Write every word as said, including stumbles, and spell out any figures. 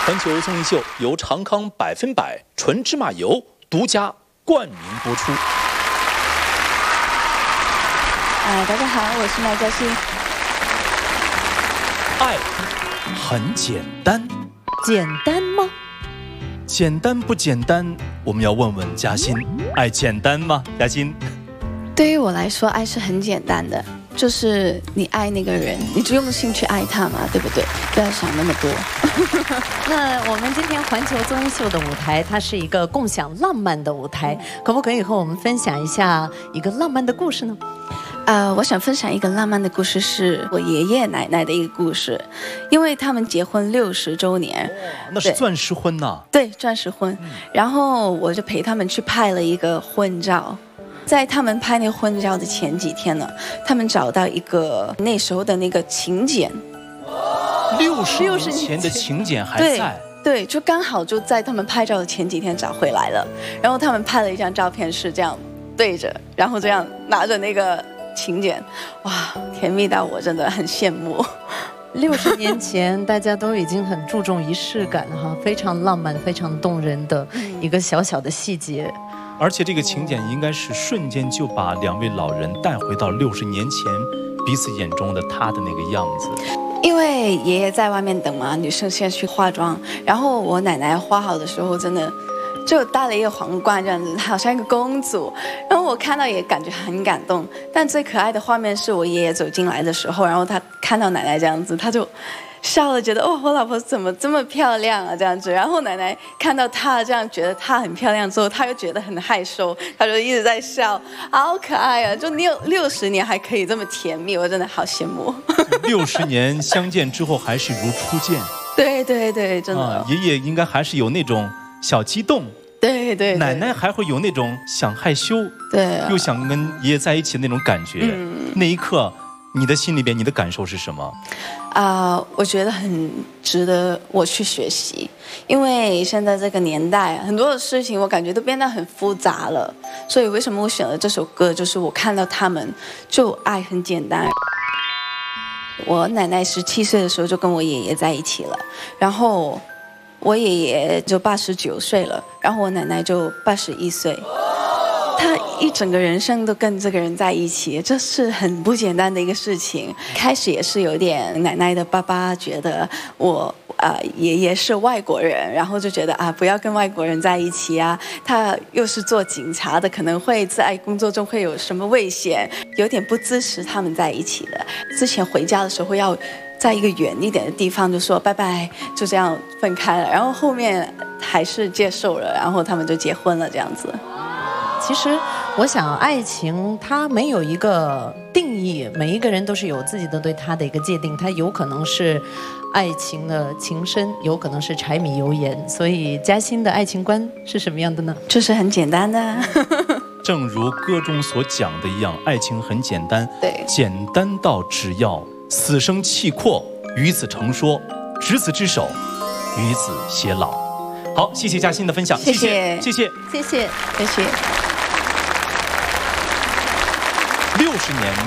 环球综艺秀由长康百分百纯芝麻油独家冠名播出。 啊，大家好，我是麦嘉欣。 爱很简单， 简单吗？ 简单不简单？我们要问问嘉欣，爱简单吗？嘉欣， 对于我来说，爱是很简单的，就是你爱那个人，你就用心去爱他嘛，对不对？不要想那么多。 那我们今天环球综艺秀的舞台，它是一个共享浪漫的舞台，可不可以和我们分享一下一个浪漫的故事呢？ 呃，我想分享一个浪漫的故事，是我爷爷奶奶的一个故事，因为他们结婚六十周年， 那是钻石婚呐。 对，钻石婚。嗯、然后我就陪他们去拍了一个婚照，在他们拍那个婚照的前几天呢，他们找到一个那时候的那个请柬， 六十年前的请柬还在。 对，就刚好就在他们拍照的前几天找回来了。然后他们拍了一张照片，是这样对着，然后这样拿着那个请柬，哇，甜蜜到我真的很羡慕。 六十年前，大家都已经很注重仪式感了哈，非常浪漫、非常动人的一个小小的细节。 而且这个请柬应该是瞬间就把两位老人带回到六十年前彼此眼中的他的那个样子。 因为爷爷在外面等嘛，女生先去化妆，然后我奶奶化好的时候，真的就戴了一个皇冠这样子，好像一个公主。然后我看到也感觉很感动。但最可爱的画面是我爷爷走进来的时候，然后他看到奶奶这样子，他就笑了，觉得哦，我老婆怎么这么漂亮啊这样子。然后奶奶看到她这样觉得她很漂亮之后，她又觉得很害羞，她就一直在笑，好可爱啊！就六六十年还可以这么甜蜜，我真的好羡慕。 六十年相见之后还是如初见。 对对对，真的。 啊，爷爷应该还是有那种小激动。 对 对, 对， 奶奶还会有那种想害羞， 对、啊， 又想跟爷爷在一起的那种感觉。嗯、那一刻，你的心里边，你的感受是什么？ 啊、呃，我觉得很值得我去学习，因为现在这个年代，很多的事情我感觉都变得很复杂了。所以为什么我选了这首歌？就是我看到他们，就爱很简单。我奶奶十七岁的时候就跟我爷爷在一起了，然后我爷爷就八十九岁了，然后我奶奶就八十一岁，他一整个人生都跟这个人在一起，这是很不简单的一个事情。开始也是有点，奶奶的爸爸觉得我啊、呃、爷爷是外国人，然后就觉得啊不要跟外国人在一起啊，他又是做警察的，可能会在工作中会有什么危险，有点不支持他们在一起的。之前回家的时候要在一个远一点的地方就说拜拜，就这样分开了。然后后面还是接受了，然后他们就结婚了这样子。 其实我想爱情它没有一个定义，每一个人都是有自己的对它的一个界定，它有可能是爱情的情深，有可能是柴米油盐。所以嘉欣的爱情观是什么样的呢？ 就是很简单的。 正如歌中所讲的一样，爱情很简单， 对， 简单到只要死生契阔，与子成说，执子之手，与子偕老。好，谢谢嘉欣的分享， 谢谢， 谢谢， 谢谢， 谢谢。 六十年。